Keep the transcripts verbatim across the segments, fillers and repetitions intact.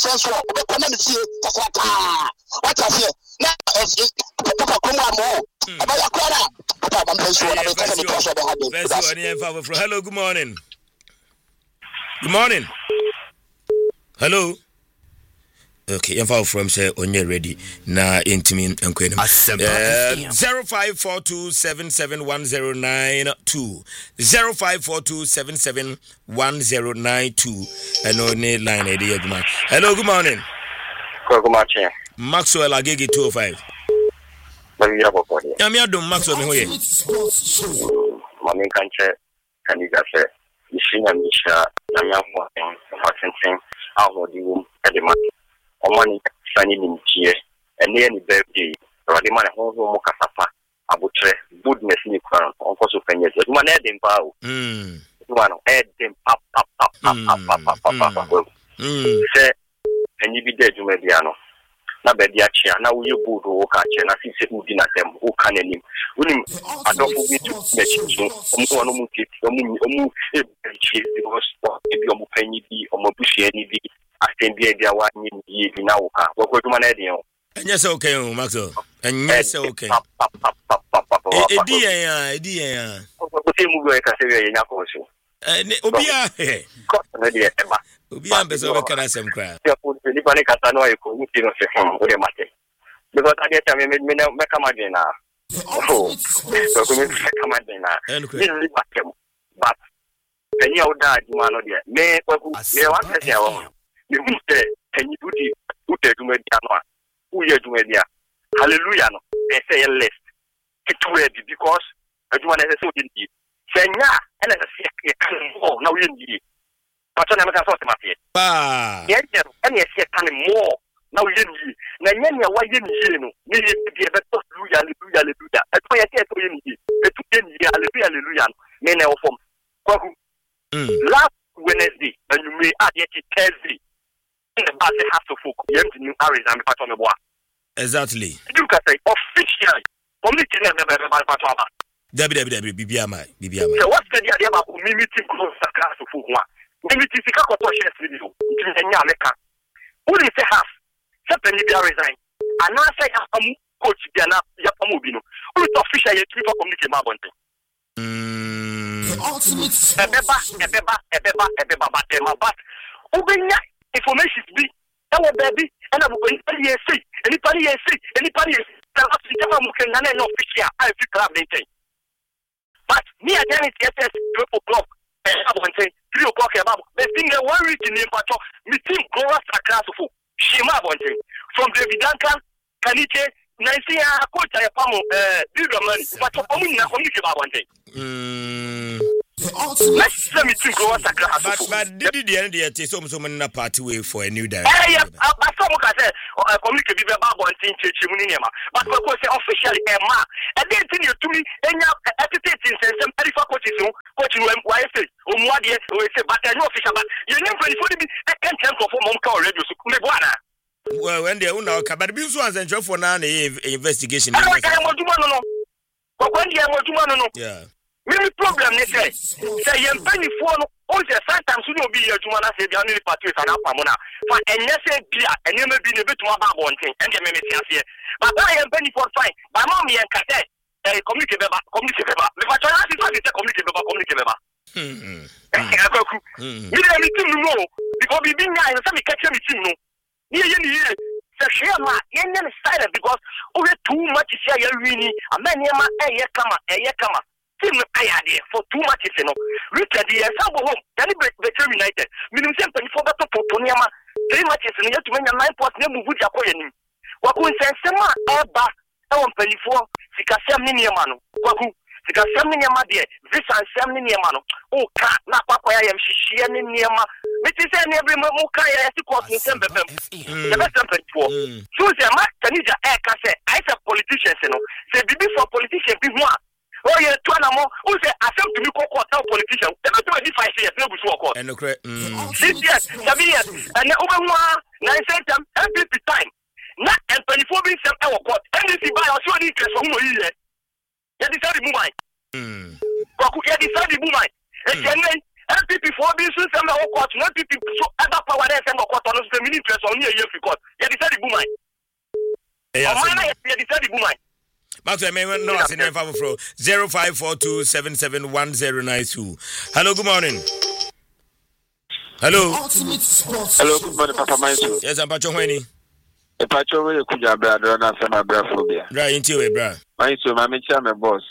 sense o be kona me tie kakaka what I say na papa kuma mo aba yakora papa ba me so na me kasa me so be have hello good morning good morning hello okay info from say onye ready na intimi enkwenu uh, zero five four two seven seven one zero nine two zero five four two seven seven one zero nine two and only line edi aduma hello good morning good morning Maxwell Agege two oh five baby ya boko ni ami adom Maxwell me hoye mami kanche kaniga se ishina misha na nyamu atensen ahodiwo edema omani sani nimtie ene ni birthday rade man ho ho mo kasapa abutre goodness ni kwan onko so panye so ma na edem pa o mm one edem pap pap pap pap pap pap mm se eni bi de juma bia no na be dia chia na wo ye good wo ka chia na si se udi na tem wo ka nanim unim adofo bi tu na chi so omo no mu ti omo omo e chi because e bi omo panyi bi omo bushie ni bi atembie dia wa ni bi bi na wo ka wo ko duma na de o enye se okay o Maxo enye se okay e di ya e di ya ko te mu go e ka se ye nya ko so eh obi a ko na de e ba obi a beso be kana sem kra ya ko ni ba ne ka tano e ko ni ti no se hom o de mate because I get me me me come again na oh so ko me come again na ni batem but any other duma no de me ko me wa se ya o me hu se any budi uta duma dia no a u ye duma dia hallelujah no e say list it ready because aduma na se so di senya ena se e kan mo na we ndi but na me ka so ma fie ba ye ye ena se kan mo na we ndi na nyanya wa ye ndi no ni ye di e be to hallelujah hallelujah hallelujah e to ye se to ye ndi e to ye ndi hallelujah hallelujah me na o form kwaku last Wednesday and you may add yet Thursday in the base has to focus you to new areas and part on the board exactly you can say officially community never never part of Dabi dabi dabi bibia mai bibia mai so what's the idea about meeting close the class of one meeting sika ko to share video nti nya meka who dey say half seven be resign and now say am coach dia na ya pamu bi no who is official yet for community ma bonte mm ultimate ebeba ebeba ebeba ebeba batema but ubenya information bi e wo baby e na bu ko ni say any party say any party tell us to tell am can na no official I fit club maintain but me again it yes twelve o'clock eh about say three o'clock about the thing that one week in pato meeting go us class of shima about from David Duncan Kanite Nancy a coach I pamo eh Bigman but omu na community about mm let's let me think go us class but but did the end there so so na party way for a new direction eh yeah but some can say community be about thing chechi mu ni ma but ko say officially e ma e dey thing you to me enya attitude in some very faculties no coach you why say omu ade o say but no official but you know for the be e can tell for mom ka already so me bo ana well when they una ka but be so as enjoy for na investigation no no ko ko ndi mo no no yeah many problem ne say say yem penny for no o say sometimes you no be your juma na say be any party is an apamona for enye say bia enye me bi ne betuma ba bonten ende me me tiase but I am penny for fine but mom yen kate eh community beba community beba me fa try to say community beba community beba hmm eh akaku me dey me team no because bi bi nya say me catch me team no ni ye ni ye say share ma yen yen side because o we too much share ya wini amani ma eh ye kama eh ye kama team ayade for too much you know look at the example home can be better united minimum ten for better for toniama three matches no yet menya nine points na move dia ko yanim waku nsensema eba e won pelifo sikasem ni niema no waku sikasem ni niema de visa nsem ni niema no o ka na kwakwa ya yam hihie ni niema meti se na every mo ka ya ti court nsem bebem the best temperature so say ma tanija e ka say I say politicians no say bibi for politician bi ho oh yeah, two animal who say accept to be court now politician. They don't do any five years, no go court. And okay, six years, seven years, and over one nine cents every time. Not and twenty-four being some our court. And this is by our sure interest from who is it. You decide to move mine. Hmm. You decide to move mine. And then N P P for be so some court, no N P P so ever power there some court on the ministry on near year court. You decide the boom. Yeah, you decide the boom. But I may no as in for zero five four two seven seven one zero nine two. Hello, good morning. Hello. Hello, good morning, Papa Maiso. Yes, I'm Pacho Henny. A Pacho will could have brother and my braphobia. Right into it, bra. Maiso, my chairman boss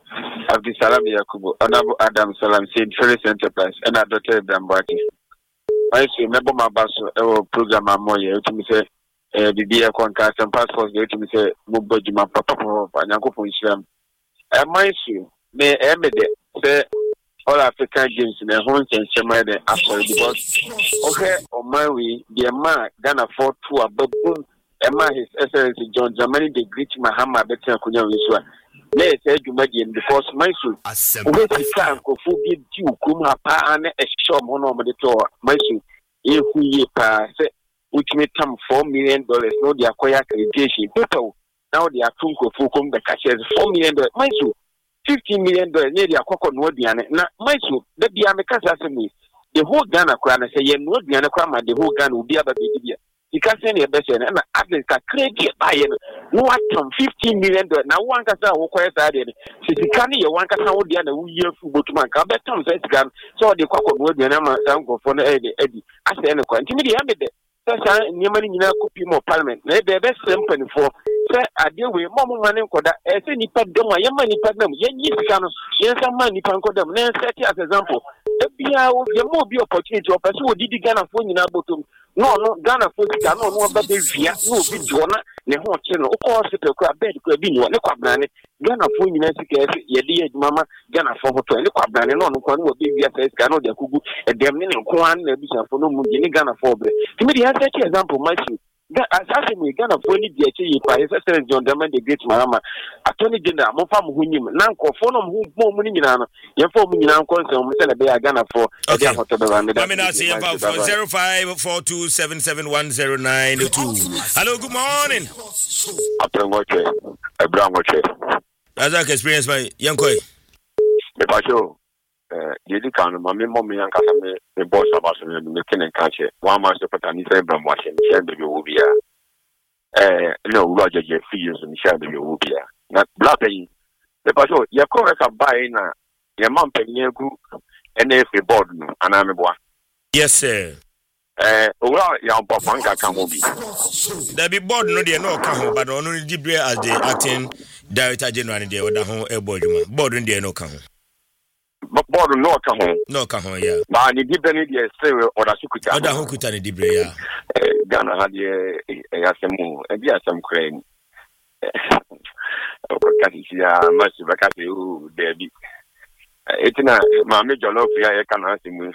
of the Salami Yakubu, Honorable Adam Salam, Saint Felix Enterprise, and a daughter Brambati. Maiso, remember my basso, our program, my moya, to me say, the beer contract and passports, to me say, Mubajima, Papa, and Uncle Islam. And Maiso, may Emede say, all African Games in the home and Shema the after because okay on my way the man Ghana for two a baboon Emma his Excellency John Dramani the great Mahama Betan Kunya Wiswa. Let's say you imagine because my soul who can go for give you come up and a shop on the door. My soul if we pass which may come four million dollars no the acquire accreditation people now they are two go come the cashiers four million dollars my soul fifteen million dollars near the cocoa no diana. Now, my soul, the Diamacas me. The whole Ghana crown, say, you know, Diana Crama, the whole Ghana will be able to be. You can send your best and at least a credit buy no from fifteen million dollars. Now, one can say, what is that? Since you can't hear one can hold the other year football to my carpet, Tom says, so the cocoa no diana, uncle for the Eddie. I say, no, continue the Sasa nyamani nyina kopi mo parliament na be be sempen for say ade we mo mo mane nkoda e say nipa dom a yema nipa dom yenyi sika no yensa ma nipa nkoda na set as example e bia o ye mo bi opportunity o person o didi Ghana fo nyina botom no no Ghana fo sika no no ba be via no bi jona ne ho che no o ko hospital ko bed ko bi ni ne kwabana Ghana fo nyina sika ye de ye mama Ghana fo hoto ne kwabana no no ko no bi via sika no de kugu e dem ne nko an na bi safo no mu ni Ghana fo bre timi de take example Matthew asase me Ghana for ni de eche yipa Excellency John Dramani the great Mahama attorney general mo fa mo hunyim na nkofo no mo mo mo ni nyina no ye fa mo nyina nko nse mo se na be ya Ghana for e dey hoto be ba me da na say for zero five four two seven seven one zero nine two. Hello, good morning. After ngoche Abraham ngoche as I experience my yankoi me pa show eh yedi kan ma me mo me yankasa me me boss abaso me me kenen kache one man support ni say Abraham wache me share be obia eh no Roger je fees me share be obia na black yi me pa show ye ko ka buy na ye man penye gu N F A board no ana me boa yes sir eh owura ya mpa fanka kan ho bi there be board no dey no ka ho but no Jibre as the acting director general dey oda ho e board ma board no dey no ka ho board no ka ho no ka ho yeah ba ni Dibre ni dey say oda sukuta oda ho kuta ni Dibre yeah eh Ghana ha dey yasemu e bi asem kra ni o ko kasi ya masu bakati u debi etina ma me jollof ya e kana asemu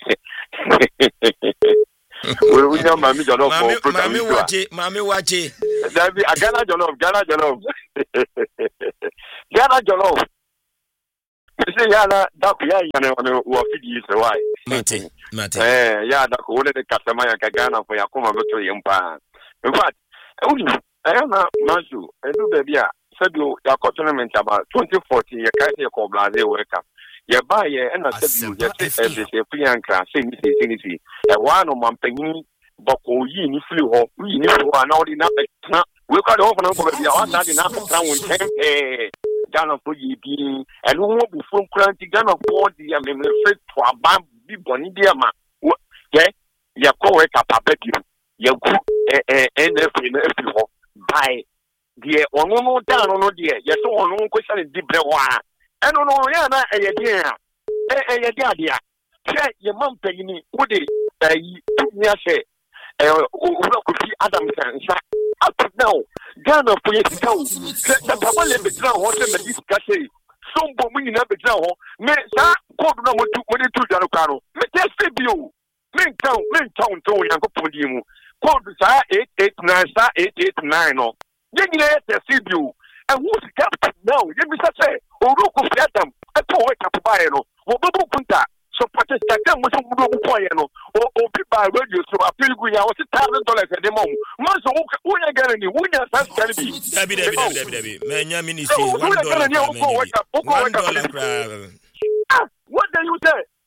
we we know mami jollof for program mami wache mami wache Dabi Ghana jollof Ghana jollof Ghana jollof say yana da ku ya yana no wo fidi so why mate mate eh ya da ko wole de customer ya Ghana for ya kuma beto yempa in fact uni ayana mazu edu baby a sabi ya ko tournament about twenty fourteen ya kai se ko blaze world cup ya ba ye na sabi ya se se priyanka se ni se ni se e wa no mampanyi bako yi ni fili ho yi ni ho na odi na betna we ka de ho na ko be ya wa na di na betna won ten eh Ghana for yi bi and who will be from Cranty Ghana for the I'm afraid to abam bi boni dia ma yeah ya ko we ka papeti ya ku eh N F A na fi ho by the ono no down no dia ya so ono ko sale Dibre ho a eno no ya na e ye dia eh eh ye dia dia che ye man pagini wo de yi nya se eh wo ko fi Adam Sansa up now Ghana for you tell the papa le betra ho se me discuss so mbo mu nyina betra ho me sa code na mo tu mo de tu jaro karo me test bio me town me town to yankopon di mu code sa eight eight nine sa eight eight nine no ye nyina test bio and who is captain now ye mi say Oroko fi Adam e to we kapbae no wo bobo punta so protesta kan mo so mu do ko ye no o bi ba radio so appeal gu ya wo one thousand dollars e de mo man so wo ya gare ni wo ya sa ska bi dabi dabi dabi dabi me nya ministry one dollar ah what do you say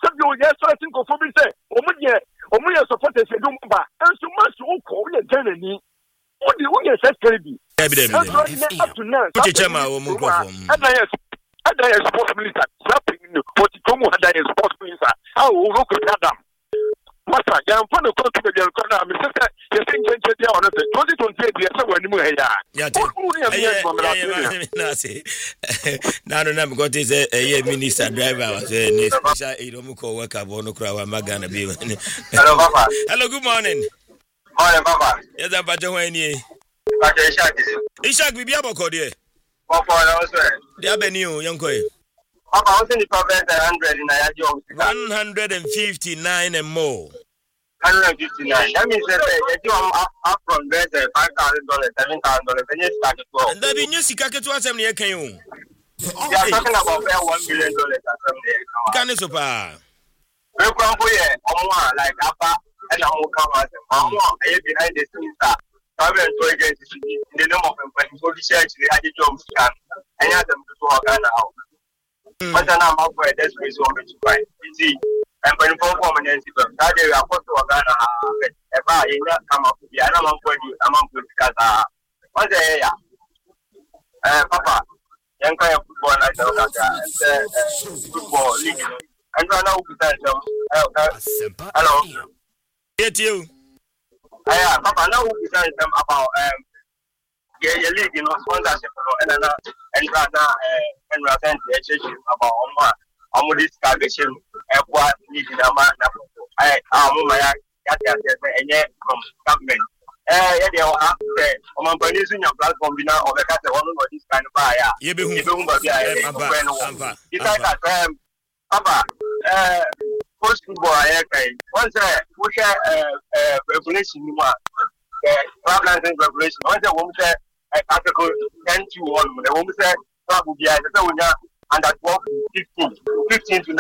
so you yes so think of me say omuye omuye supporters e dum ba enso masu uko uye gana ni odi uye secretary bi up to now uche chama wo mu kwafo ada yes ada yes sports minister slapping no but tomu ada yes sports minister how we go to Adam masa ya mfano kwa tu bia kwa na me say yes nche dia ona say twenty twenty-eight yes we ni mu he ya ya te na say na no na me got is a minister driver was a special iromu ko work abo no kura wa magana bi hello papa hello good morning morning papa yes papa jo wan ni papa Ishak Ishak bibi aboko de papa na so dia beni o yanko e papa what's the problem one hundred na ya job one hundred fifty-nine and more one hundred fifty-nine that means that you do up from there five thousand dollars seven thousand dollars and you start to go and that be new sika ketu asem ne kan o you are talking about one million dollars asem ne kan so pa we kwan ko ye omo like apa and am come as omo e behind the scenes sir problem to agency in the name of employee so research the aje job scan and ya them to Ghana how but now I'm for this reason which fine see and when for permanency that they are put to Ghana e ba e na come up be ana man for you am for because what say ya eh papa yan kai football na da that football league and now we can hello get you aya papa now we can them about um yeah your league you know sponsorship and and and na and we send the church about on on this congregation e kwa league na ma na ai amu ma ya ya ya enye from government eh ya dey after o man bani sunya platform bi na o be ka se wonu no this kind ba ya ye be hu ye be hu ba ya e amba amba ita ka um papa eh post football ya kai once we share eh regulation ni ma eh problem regulation once we say article ten to one when we say club bi ya say we under twelve fifteen fifteen to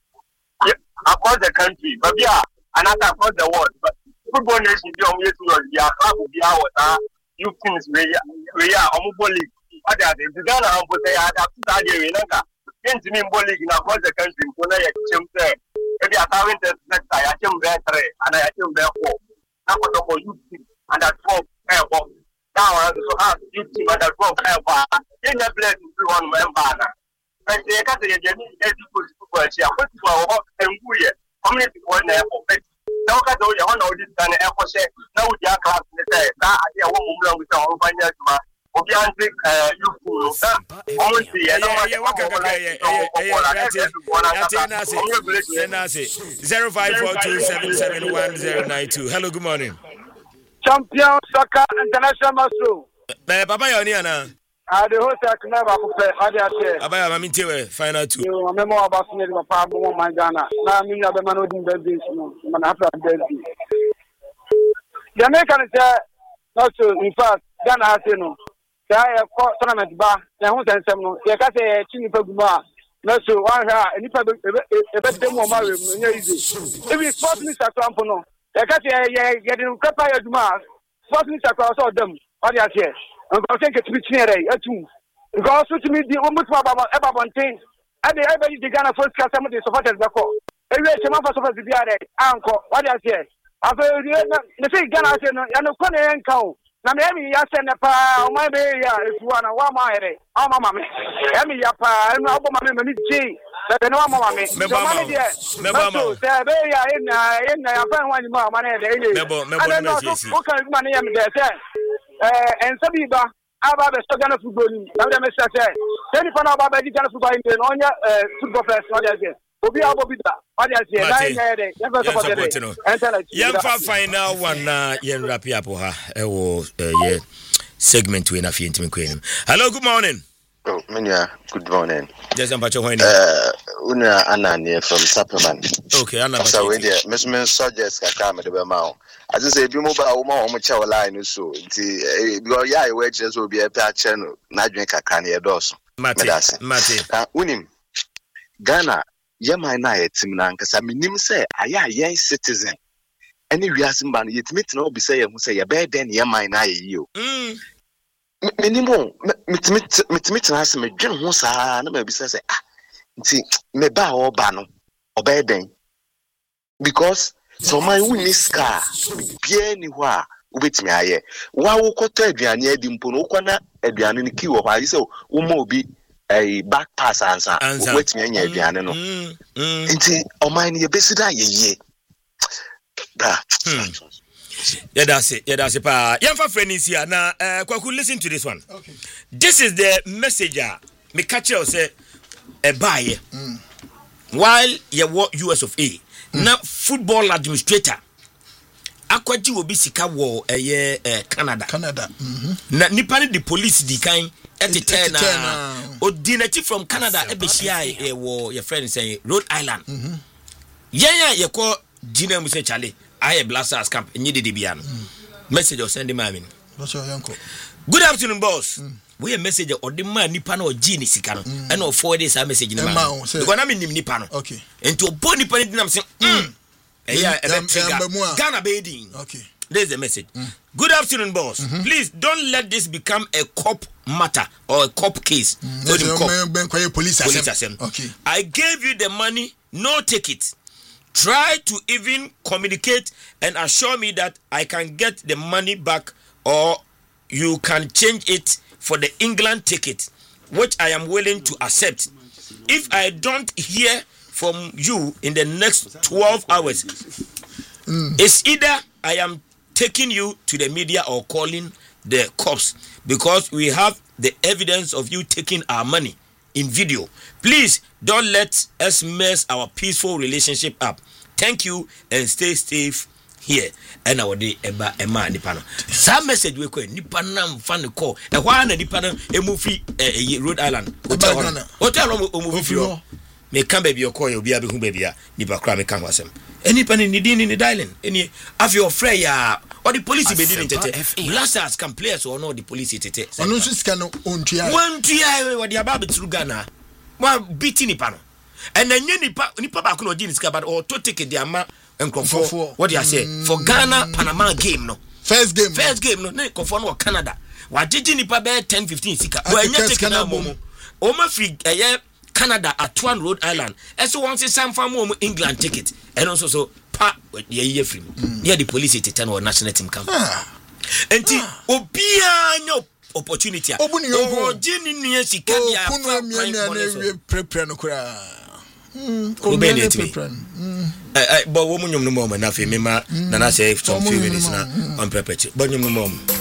across the country but yeah another across the world but football nation bi on yetu no ya club bi ya water you things we we are on football league what are the Ghana am for say ada tuta je we nka enti football league na across the country ko na ya chem say e bi atawin test sector ya chem be three and ya chem be four na ko to you under twelve eh bo now so ah you team under twelve eh ba in the place to one member na but they ka say je ni e di ko football chi akotu wa enguye community ko na e for now ka do ya wana odi tane e ko se na odi aka ne say na ade a wo mu mura wi say o fanya juma obi anti eh you fool o mo ti e no ma yeah waka kaka yeah yeah yeah zero five four two seven seven one zero nine two hello good morning champion soccer international master eh papa ya oni ana ah the host akna ba ko pe ade ate papa ya mami tewe final two yo memo aba so ne papa bo mo Ghana na mi ya be man odi be be no man after be the American say not so in fact Ghana has no say ko tournament ba ya hu sensem no ye ka say chini paguma na so wan ha ni pa e be dem o ma we nya easy even sports minister Trump no ye ka say ye ye din kapa ya duma sports minister ko so dem odi ate and I think it's between atu because to me the almost about about one thing and everybody the Ghana first class some of the supporters back every chama for supporters be are anko what you say after the say Ghana say no ya no ko na enka o na me ya say na pa o ma be ya if you na wa ma ere o ma ma me ya me ya pa no abo ma me me ji na no wa ma me so ma me dia me ba ma say be ya ina ina ya fa nwani ma ma na de ile me bo me bo me say o kan ma na ya me de say eh en sabiba aba be so Ghana football ni na dem say say any fan aba be Ghana football ni no nya football players no dey say obi abo bi da o dey say na nya dey ya be support dey enter yan fa final one na yen wrap up ha e wo ye segment we na fi intime kwenim hello good morning oh menya good morning just am pacho when uh una anani from supplement okay anaba so we dey mesmen suggest ka ka me de be ma I just say, be mobile, woman, or child line, so the yeah, we just will be a pair channel, not drink a canny a dozen. Mate, Mate, winning Ghana, Yama and I, Tim Nankas, I mean, him say, I am a young citizen. Any reason, but yet meet no be say, who say a bad then Yama and I, you. Minimum, meet me, has me, Jim, who's a number be say, ah, see, me bow or bano. obeden because so my win is car bia ni ho a ubetimi aye wa wo kota aduane adi mpo no kwana aduane ni ki wo ha yi so wo ma obi a back pass answer ubetimi anya aduane no nti oman ni yebesida yeye bra yeah that's it yeah that's it pa yamfa friend is here now uh, kwaku listen to this one. Okay, this is the messenger me catch you say a buy mm. while you work U S of A mm. now football administrator akwaji obi sika wo eye eh, Canada Canada mhm na nipa ni the police di kan etete na odinati from Canada e be shia e wo your friend say Rhode Island mhm yenya ye ko jina mu say chale aye blasters camp enye de bia no message o send my mean good afternoon boss mm. we a message or the man nipa na o jini sika no e na forward this message ni man because na me nim nipa no okay ento bo nipa ni dinam say mm yeah, Ghana Bading. Okay. There's a message. Mm. Good afternoon, boss. Mm-hmm. Please don't let this become a cop matter or a cop case. Mm. So the cop, police police assembly. Okay. I gave you the money, no take it. Try to even communicate and assure me that I can get the money back or you can change it for the England ticket, which I am willing to accept. If I don't hear from you in the next twelve hours, mm. it's either I am taking you to the media or calling the cops because we have the evidence of you taking our money in video. Please don't let us mess our peaceful relationship up. Thank you and stay safe here. And our day eba ema nipa no. Some message we call nipa na mfa ne call. E hwa na nipa no e move free Rhode Island. Hotel hotel o move free. Me can baby your call you be able to baby ni ba kra me kan wasem any pani ni din ni dialing any have your friend ya or the police be din tete blasters can players or no the police tete onu so sika no ontua ontua we the aba betru Ghana wa beating ni pa no and then ni pa ni pa ba ko no din sika but or to take the ama enkrofo what do you say for Ghana Panama game no first game first game no na enkrofo no Canada wa jeje ni pa be ten fifteen sika wa nya take na momo o ma free eh Canada at one Rhode Island. And so once it's some from England ticket. And also so pa ye ye free. Near the police at ten or national team camp. And ti obia no opportunity. Obuni yo jini ni sika dia fa prepare no kura. Mm. Obeni prepare. Eh eh but wo munyum no mom na fe me ma na na say some few minutes na on prepare. But nyum no mom.